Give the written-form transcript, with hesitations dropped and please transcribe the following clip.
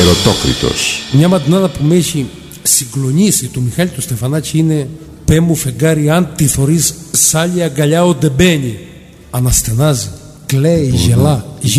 Ερωτόκριτος. Μια μαντινάδα που με έχει συγκλονίσει του Μιχάλη του Στεφανάκη είναι «Πέ μου φεγγάρι αν τη θωρείς σ' άλλη αγκαλιά ο ντεμπαίνει». Αναστενάζει, κλαίει, γελά.